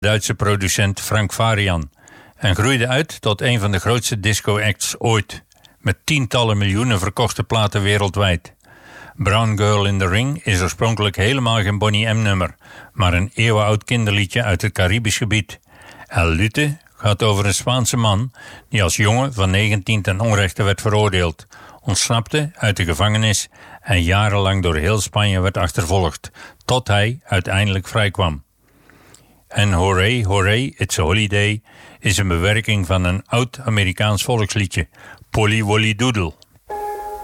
Duitse producent Frank Farian en groeide uit tot een van de grootste disco-acts ooit, met tientallen miljoenen verkochte platen wereldwijd. Brown Girl in the Ring is oorspronkelijk helemaal geen Boney M-nummer, maar een eeuwenoud kinderliedje uit het Caribisch gebied. El Lute gaat over een Spaanse man die als jongen van 19 ten onrechte werd veroordeeld, ontsnapte uit de gevangenis en jarenlang door heel Spanje werd achtervolgd, tot hij uiteindelijk vrijkwam. En Hooray, Hooray, It's a Holiday is een bewerking van een oud Amerikaans volksliedje, Polly Wolly Doodle.